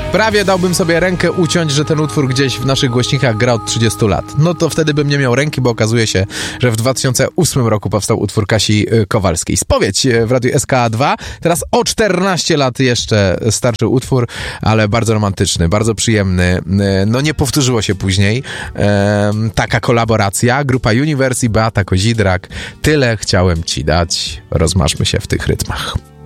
Prawie dałbym sobie rękę uciąć, że ten utwór gdzieś w naszych głośnikach gra od 30 lat. No to wtedy bym nie miał ręki, bo okazuje się, że w 2008 roku powstał utwór Kasi Kowalskiej. Spowiedź w radiu SK2. Teraz o 14 lat jeszcze starszy utwór, ale bardzo romantyczny, bardzo przyjemny. No nie powtórzyło się później taka kolaboracja. Grupa Universe i Beata Kozidrak. Tyle chciałem ci dać. Rozmaszmy się w tych rytmach.